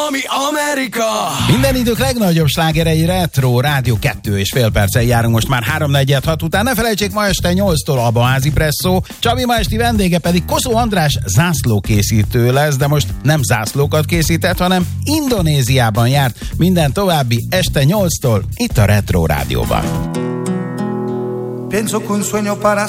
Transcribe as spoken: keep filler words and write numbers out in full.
Miami, Amerika! Minden idők legnagyobb slágerei retro, rádió kettő és fél perccel járunk most már háromnegyed hat után. Ne felejtsék, ma este nyolctól Albaházi Presszó, Csabi ma esti vendége pedig Kossuth András zászlókészítő lesz, de most nem zászlókat készített, hanem Indonéziában járt. Minden további este nyolctól itt a Retro Rádióban. Pienso que un sueño para